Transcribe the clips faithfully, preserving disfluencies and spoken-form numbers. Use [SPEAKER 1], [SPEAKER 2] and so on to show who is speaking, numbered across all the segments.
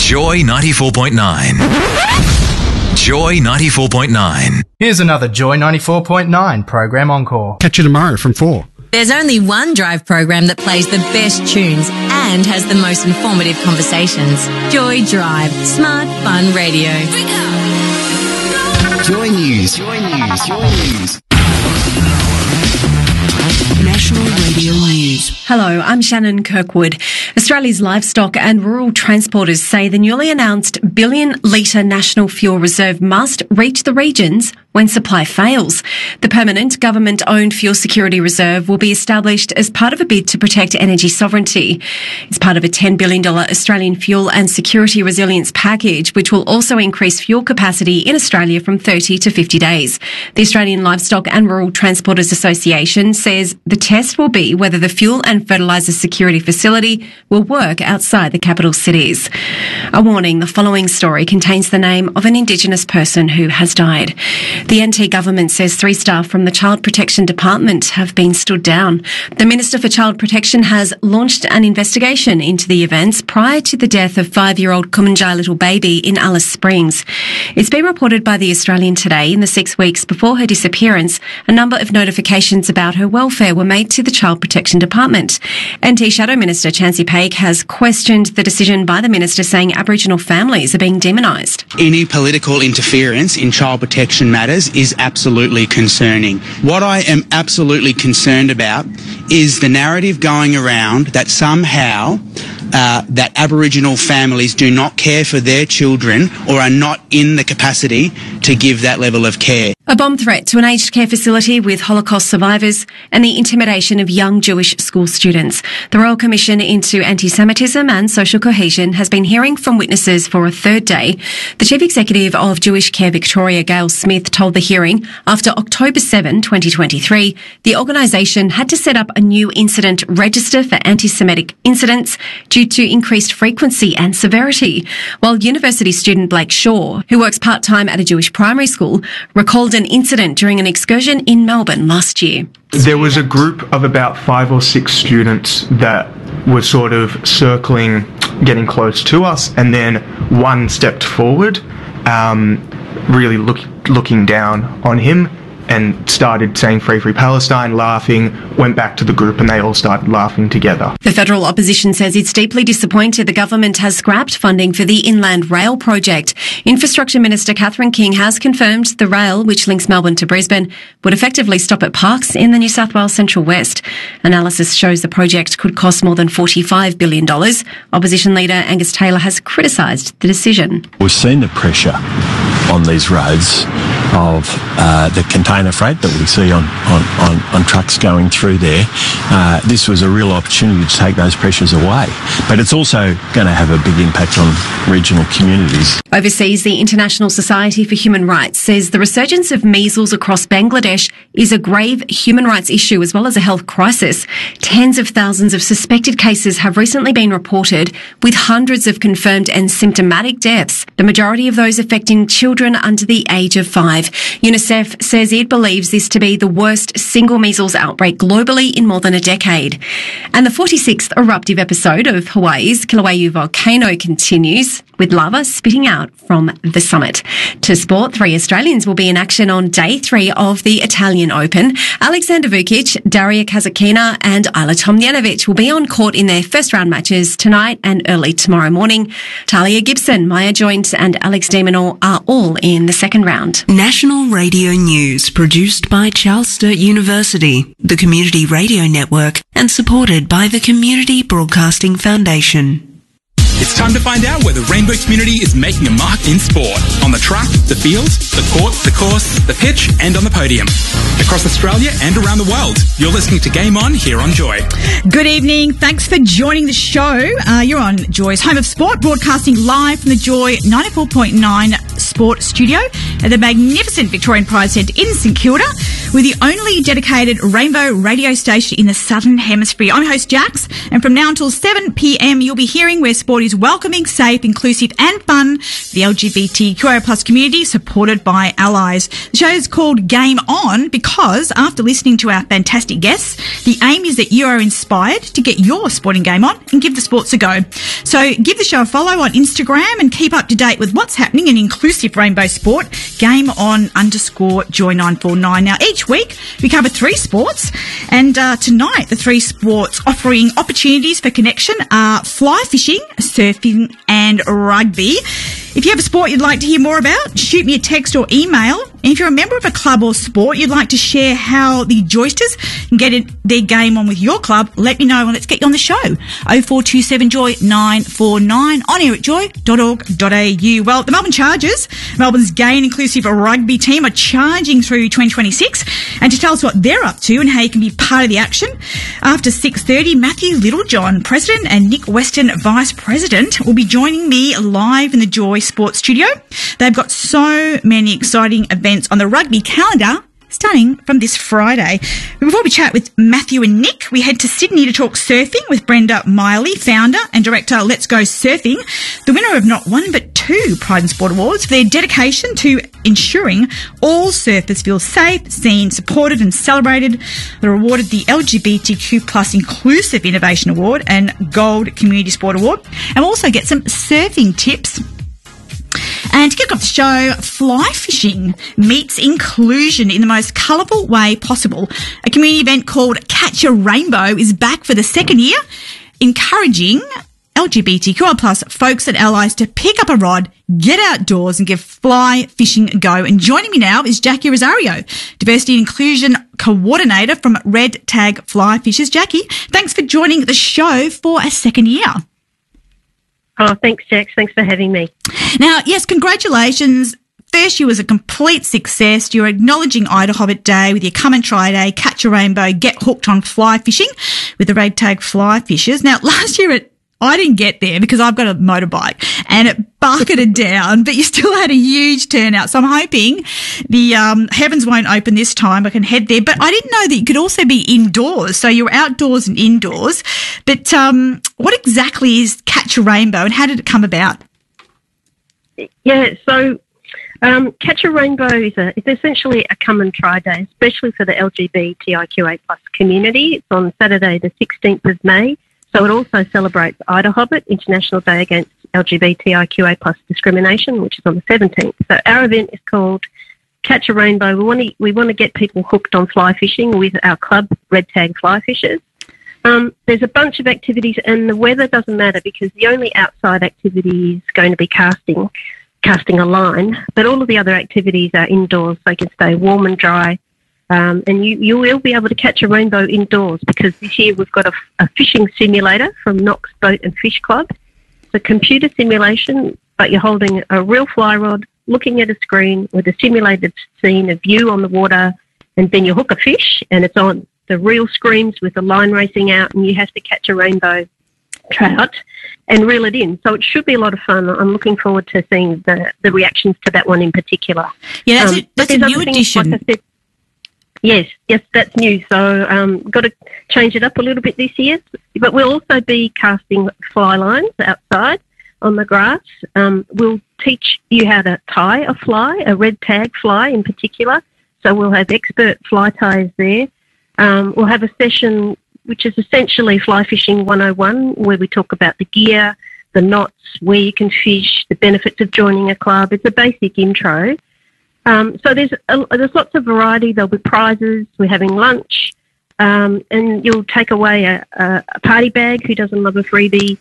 [SPEAKER 1] Joy ninety-four point nine. Joy ninety-four point nine.
[SPEAKER 2] Here's another Joy ninety-four point nine program encore.
[SPEAKER 3] Catch you tomorrow from four.
[SPEAKER 4] There's only one drive program that plays the best tunes and has the most informative conversations. Joy Drive. Smart, fun radio.
[SPEAKER 5] Joy News. Joy News. Joy News.
[SPEAKER 6] National Radio News.
[SPEAKER 7] Hello, I'm Shannon Kirkwood. Australia's livestock and rural transporters say the newly announced billion litre National Fuel Reserve must reach the regions when supply fails. The permanent government-owned Fuel Security Reserve will be established as part of a bid to protect energy sovereignty. It's part of a ten billion dollars Australian Fuel and Security Resilience Package, which will also increase fuel capacity in Australia from thirty to fifty days. The Australian Livestock and Rural Transporters Association says the test will be whether the fuel and fertiliser security facility will work outside the capital cities. A warning, the following story contains the name of an Indigenous person who has died. The N T government says three staff from the Child Protection Department have been stood down. The Minister for Child Protection has launched an investigation into the events prior to the death of five-year-old Kumanjai little baby in Alice Springs. It's been reported by the Australian today in the six weeks before her disappearance, a number of notifications about her welfare were made to the Child Protection Department. N T Shadow Minister Chancey Paik has questioned the decision by the Minister, saying Aboriginal families are being demonised.
[SPEAKER 8] Any political interference in child protection matters is absolutely concerning. What I am absolutely concerned about is the narrative going around that somehow uh, that Aboriginal families do not care for their children or are not in the capacity to give that level of care.
[SPEAKER 7] A bomb threat to an aged care facility with Holocaust survivors and the intimidation of young Jewish school students. The Royal Commission into Anti-Semitism and Social Cohesion has been hearing from witnesses for a third day. The Chief Executive of Jewish Care Victoria, Gail Smith, told the hearing after October seventh, twenty twenty-three, the organisation had to set up a new incident register for anti-Semitic incidents due to increased frequency and severity. While university student Blake Shaw, who works part-time at a Jewish primary school, recalled an incident during an excursion in Melbourne last year.
[SPEAKER 9] There was a group of about five or six students that were sort of circling, getting close to us, and then one stepped forward, um, really look, looking down on him, and started saying Free Free Palestine, laughing, went back to the group and they all started laughing together.
[SPEAKER 7] The federal opposition says it's deeply disappointed the government has scrapped funding for the Inland Rail project. Infrastructure Minister Catherine King has confirmed the rail, which links Melbourne to Brisbane, would effectively stop at Parkes in the New South Wales Central West. Analysis shows the project could cost more than forty-five billion dollars. Opposition leader Angus Taylor has criticised the decision.
[SPEAKER 10] We've seen the pressure on these roads of uh, the container freight that we see on, on, on, on trucks going through there. Uh, this was a real opportunity to take those pressures away. But it's also going to have a big impact on regional communities.
[SPEAKER 7] Overseas, the International Society for Human Rights says the resurgence of measles across Bangladesh is a grave human rights issue as well as a health crisis. Tens of thousands of suspected cases have recently been reported, with hundreds of confirmed and symptomatic deaths, the majority of those affecting children under the age of five. UNICEF says it believes this to be the worst single measles outbreak globally in more than a decade. And the forty-sixth eruptive episode of Hawaii's Kilauea volcano continues, with lava spitting out from the summit. To sport, three Australians will be in action on day three of the Italian Open. Alexander Vukic, Daria Kasatkina and Ajla Tomljanovic will be on court in their first round matches tonight and early tomorrow morning. Talia Gibson, Maya Joint and Alex de Minaur are all in the second round.
[SPEAKER 6] National Radio News, produced by Charles Sturt University, the Community Radio Network, and supported by the Community Broadcasting Foundation.
[SPEAKER 11] It's time to find out where the Rainbow community is making a mark in sport. On the track, the field, the court, the course, the pitch, and on the podium. Across Australia and around the world, you're listening to Game On here on Joy.
[SPEAKER 12] Good evening. Thanks for joining the show. Uh, you're on Joy's Home of Sport, broadcasting live from the Joy ninety-four point nine Sport Studio at the magnificent Victorian Pride Centre in St Kilda. We're the only dedicated rainbow radio station in the Southern Hemisphere. I'm host Jax, and from now until seven p.m. you'll be hearing where sport is welcoming, safe, inclusive and fun for the L G B T Q I A plus community, supported by allies. The show is called Game On because after listening to our fantastic guests, the aim is that you are inspired to get your sporting game on and give the sports a go. So give the show a follow on Instagram and keep up to date with what's happening in inclusive rainbow sport. Game On underscore Joy nine four nine. Now, each week we cover three sports, and uh, tonight the three sports offering opportunities for connection are fly fishing, surfing and rugby. If you have a sport you'd like to hear more about, shoot me a text or email. And if you're a member of a club or sport you'd like to share how the Joysters can get it, their game on with your club, let me know and let's get you on the show. oh four two seven Joy nine four nine, on air at joy dot org dot a u. Well, the Melbourne Chargers, Melbourne's gay and inclusive rugby team, are charging through twenty twenty-six. And to tell us what they're up to and how you can be part of the action, after six thirty, Matthew Littlejohn, President, and Nick Weston, Vice President, will be joining me live in the Joy Sports Studio. They've got so many exciting events on the rugby calendar, starting from this Friday. But before we chat with Matthew and Nick, we head to Sydney to talk surfing with Brenda Miley, founder and director Let's Go Surfing, the winner of not one but two Pride in Sport Awards for their dedication to ensuring all surfers feel safe, seen, supported and celebrated. They're awarded the L G B T Q plus Inclusive Innovation Award and Gold Community Sport Award, and we'll also get some surfing tips. And to kick off the show, fly fishing meets inclusion in the most colourful way possible. A community event called Catch a Rainbow is back for the second year, encouraging L G B T Q I plus folks and allies to pick up a rod, get outdoors and give fly fishing a go. And joining me now is Jackie Rosario, Diversity and Inclusion Coordinator from Red Tag Fly Fishers. Jackie, thanks for joining the show for a second year.
[SPEAKER 3] Oh, thanks, Jax. Thanks for having me.
[SPEAKER 12] Now, yes, congratulations. First year was a complete success. You're acknowledging Ida Hobbit Day with your Come and Try Day, Catch a Rainbow, Get Hooked on Fly Fishing with the Red Tag Fly Fishers. Now, last year it I didn't get there because I've got a motorbike and it bucketed down, but you still had a huge turnout. So I'm hoping the um, heavens won't open this time. I can head there. But I didn't know that you could also be indoors. So you're outdoors and indoors. But um, what exactly is Catch a Rainbow and how did it come about?
[SPEAKER 3] Yeah, so um, Catch a Rainbow is a, it's essentially a come and try day, especially for the L G B T I Q A plus community. It's on Saturday the sixteenth of May. So it also celebrates Ida Hobbit, International Day Against L G B T I Q A plus Discrimination, which is on the seventeenth. So our event is called Catch a Rainbow. We want to we want to get people hooked on fly fishing with our club, Red Tag Fly Fishers. Um, there's a bunch of activities, and the weather doesn't matter because the only outside activity is going to be casting, casting a line. But all of the other activities are indoors, so you can stay warm and dry. Um, and you, you will be able to catch a rainbow indoors because this year we've got a, a fishing simulator from Knox Boat and Fish Club. It's a computer simulation, but you're holding a real fly rod, looking at a screen with a simulated scene of you on the water, and then you hook a fish and it's on the real screens with the line racing out and you have to catch a rainbow trout and reel it in. So it should be a lot of fun. I'm looking forward to seeing the, the reactions to that one in particular.
[SPEAKER 12] Yeah, that's, um, a, that's a new addition. Like I said,
[SPEAKER 3] Yes, yes, that's new. So um, got to change it up a little bit this year. But we'll also be casting fly lines outside on the grass. Um, we'll teach you how to tie a fly, a red tag fly in particular. So we'll have expert fly ties there. Um, we'll have a session which is essentially Fly Fishing one oh one, where we talk about the gear, the knots, where you can fish, the benefits of joining a club. It's a basic intro. Um, so there's a, there's lots of variety. There'll be prizes. We're having lunch, um, and you'll take away a, a, a party bag. Who doesn't love a freebie?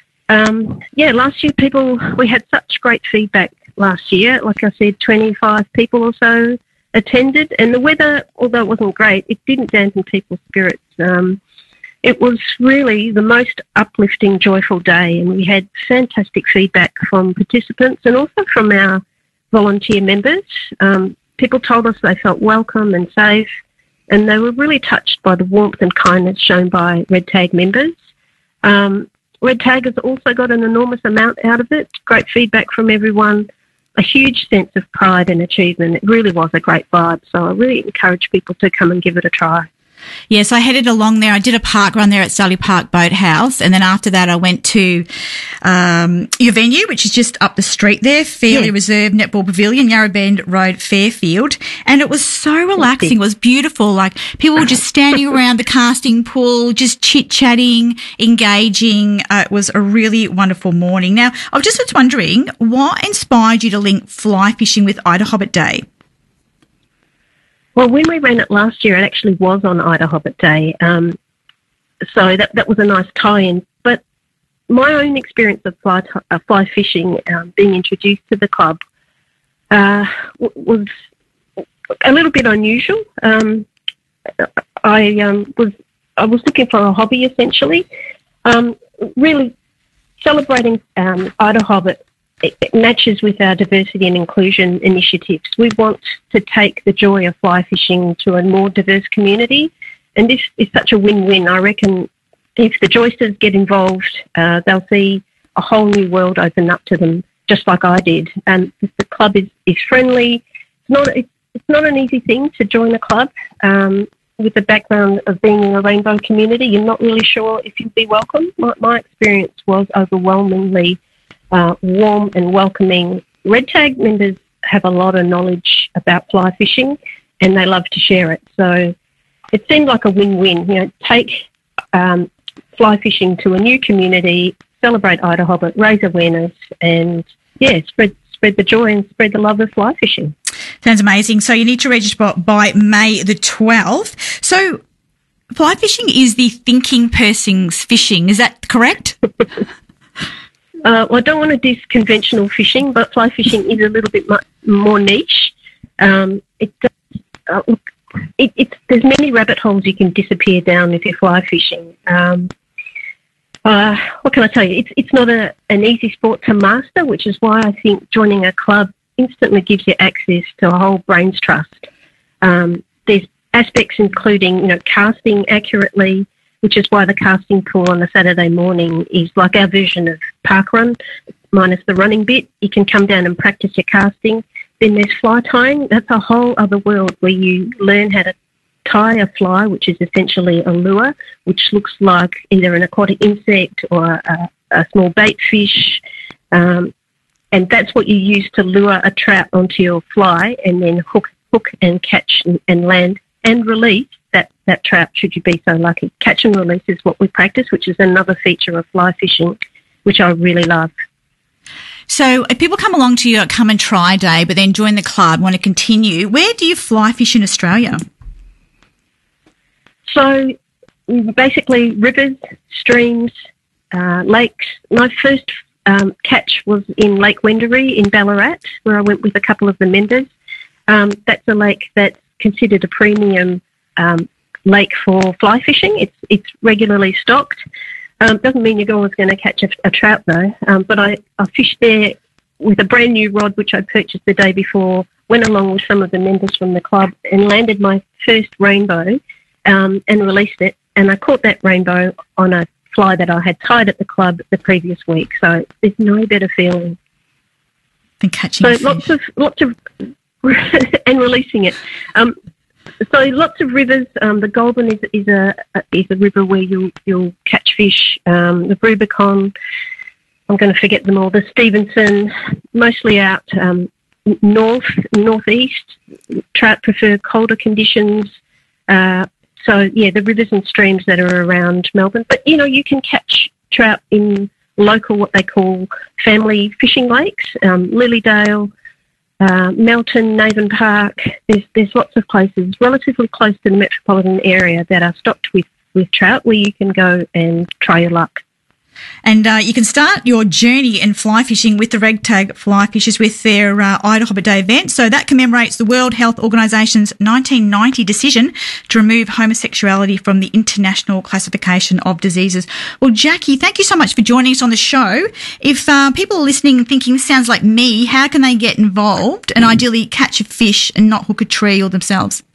[SPEAKER 3] Um, yeah, last year people we had such great feedback last year. Like I said, twenty-five people or so attended, and the weather, although it wasn't great, it didn't dampen people's spirits. Um, it was really the most uplifting, joyful day, and we had fantastic feedback from participants and also from our volunteer members. Um, people told us they felt welcome and safe, and they were really touched by the warmth and kindness shown by Red Tag members. Um, Red Tag has also got an enormous amount out of it, great feedback from everyone. a huge sense of pride and achievement. It really was a great vibe. So I really encourage people to come and give it a try.
[SPEAKER 12] Yes, I headed along there. I did a park run there at Sally Park Boathouse, and then after that I went to um, your venue, which is just up the street there, Fairley yeah. Reserve Netball Pavilion, Yarra Bend Road, Fairfield, and it was so relaxing. It was beautiful. Like, people were just standing around the casting pool, just chit-chatting, engaging. Uh, it was a really wonderful morning. Now, I was just wondering, what inspired you to link fly fishing with Ida Hobbit Day?
[SPEAKER 3] Well, when we ran it last year, it actually was on Ida Hobbit Day, um, so that that was a nice tie-in. But my own experience of fly, t- uh, fly fishing, um, being introduced to the club, uh, w- was a little bit unusual. Um, I um, was I was looking for a hobby, essentially, um, really celebrating um, Ida Hobbit. It matches with our diversity and inclusion initiatives. We want to take the joy of fly fishing to a more diverse community, and this is such a win-win. I reckon if the joysters get involved, uh, they'll see a whole new world open up to them, just like I did. And the club is, is friendly. It's not, it's, it's not an easy thing to join a club. Um, with the background of being in a rainbow community, you're not really sure if you'll be welcome. My, my experience was overwhelmingly Uh, warm and welcoming. Red Tag members have a lot of knowledge about fly fishing, and they love to share it. So it seemed like a win-win. You know, take um, fly fishing to a new community, celebrate Ida Hobbit, raise awareness, and yeah, spread spread the joy and spread the love of fly fishing.
[SPEAKER 12] Sounds amazing. So you need to register by May the twelfth. So fly fishing is the thinking person's fishing. Is that correct?
[SPEAKER 3] Uh, well, I don't want to diss conventional fishing, but fly fishing is a little bit mu- more niche. Um, it, uh, it, it's, there's many rabbit holes you can disappear down if you're fly fishing. Um, uh, what can I tell you? It's it's not a, an easy sport to master, which is why I think joining a club instantly gives you access to a whole brains trust. Um, there's aspects including, you know, casting accurately, which is why the casting pool on a Saturday morning is like our version of park run, minus the running bit. You can come down and practice your casting. Then there's fly tying. That's a whole other world where you learn how to tie a fly, which is essentially a lure, which looks like either an aquatic insect or a, a small bait fish. Um, and that's what you use to lure a trout onto your fly and then hook, hook and catch and, and land and release that, that trout, should you be so lucky. Catch and release is what we practice, which is another feature of fly fishing, which I really love.
[SPEAKER 12] So if people come along to your come and try day, but then join the club, want to continue, where do you fly fish in Australia?
[SPEAKER 3] So basically rivers, streams, uh, lakes. My first um, catch was in Lake Wendouree in Ballarat, where I went with a couple of the members. Um, that's a lake that's considered a premium um, lake for fly fishing. It's it's regularly stocked. Um, doesn't mean you're always going to catch a, a trout though. Um, but I, I fished there with a brand new rod which I purchased the day before, went along with some of the members from the club and landed my first rainbow um, and released it. And I caught that rainbow on a fly that I had tied at the club the previous week. So there's no better feeling
[SPEAKER 12] than catching.
[SPEAKER 3] So
[SPEAKER 12] a fish.
[SPEAKER 3] lots of lots of and releasing it. Um, so lots of rivers. Um, the Goulburn is, is a is a river where you'll you'll catch fish. Um, the Rubicon. I'm going to forget them all. The Stevenson, mostly out um, north northeast. Trout prefer colder conditions. Uh, so yeah, the rivers and streams that are around Melbourne. But you know, you can catch trout in local what they call family fishing lakes. Um, Lilydale. Uh, Melton, Navan Park, there's there's lots of places relatively close to the metropolitan area that are stocked with, with trout where you can go and try your luck.
[SPEAKER 12] And uh, you can start your journey in fly fishing with the Red Tag Fly Fishers with their uh, Ida Hobbit Day event. So that commemorates the World Health Organisation's nineteen ninety decision to remove homosexuality from the International Classification of Diseases. Well, Jackie, thank you so much for joining us on the show. If uh, people are listening and thinking, sounds like me, how can they get involved and ideally catch a fish and not hook a tree or themselves?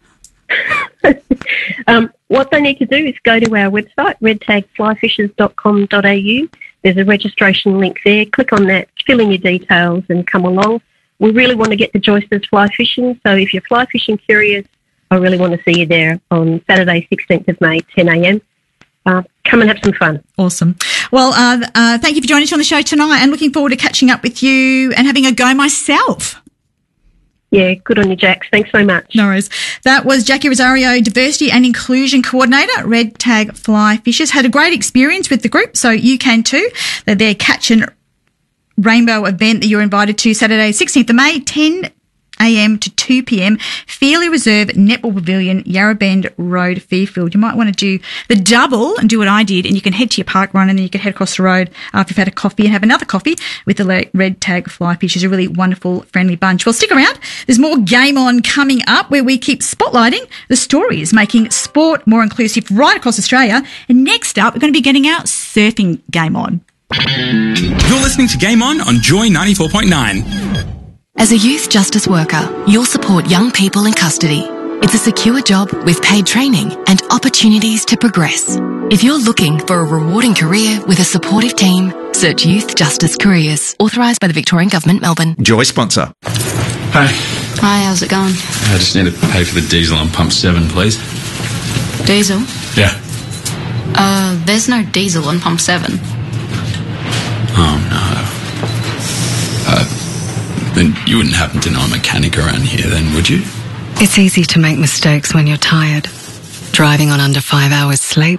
[SPEAKER 3] um, what they need to do is go to our website, red tag fly fishers dot com dot a u. There's a registration link there. Click on that, fill in your details and come along. we really want to get the Joyce's fly fishing. So if you're fly fishing curious, I really want to see you there on Saturday, sixteenth of May, ten a.m. Uh, come and have some fun.
[SPEAKER 12] Awesome. Well, uh, uh, thank you for joining us on the show tonight, and looking forward to catching up with you and having a go myself.
[SPEAKER 3] Yeah, good on you, Jax. Thanks so much.
[SPEAKER 12] No worries. That was Jackie Rosario, Diversity and Inclusion Coordinator, Red Tag Fly Fishers. Had a great experience with the group, so you can too. They're their Catch and Rainbow event that you're invited to Saturday, sixteenth of May, ten a.m. to two p.m. Fairley Reserve, Netball Pavilion, Yarra Bend Road, Fairfield. You might want to do the double and do what I did, and you can head to your park run and then you can head across the road after you've had a coffee and have another coffee with the Red Tag Fly Fishers. A really wonderful, friendly bunch. Well, stick around. There's more Game On coming up, where we keep spotlighting the stories making sport more inclusive right across Australia. And next up, we're going to be getting our surfing game on.
[SPEAKER 11] You're listening to Game On on Joy ninety-four point nine.
[SPEAKER 13] As a youth justice worker, you'll support young people in custody. It's a secure job with paid training and opportunities to progress. If you're looking for a rewarding career with a supportive team, search Youth Justice Careers. Authorised by the Victorian Government, Melbourne.
[SPEAKER 1] Joy sponsor.
[SPEAKER 14] Hi.
[SPEAKER 13] Hi, how's it going?
[SPEAKER 14] I just need to pay for the diesel on pump seven, please.
[SPEAKER 13] Diesel?
[SPEAKER 14] Yeah.
[SPEAKER 13] Uh, there's no diesel on pump seven.
[SPEAKER 14] Oh, no. Uh... Then you wouldn't happen to know a mechanic around here then, would you?
[SPEAKER 15] It's easy to make mistakes when you're tired. Driving on under five hours sleep.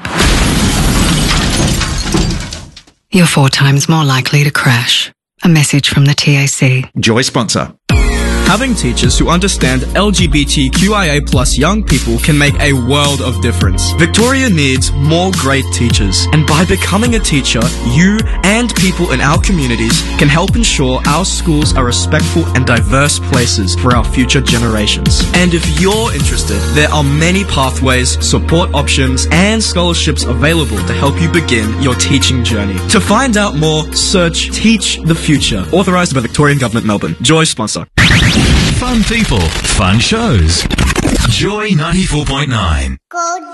[SPEAKER 15] You're four times more likely to crash. A message from the T A C.
[SPEAKER 1] Joy sponsor.
[SPEAKER 16] Having teachers who understand L G B T Q I A plus young people can make a world of difference. Victoria needs more great teachers, and by becoming a teacher, you and people in our communities can help ensure our schools are respectful and diverse places for our future generations. And if you're interested, there are many pathways, support options, and scholarships available to help you begin your teaching journey. To find out more, search Teach the Future, authorised by Victorian Government, Melbourne. Joy sponsor.
[SPEAKER 1] Fun people, fun shows. Joy ninety-four point nine.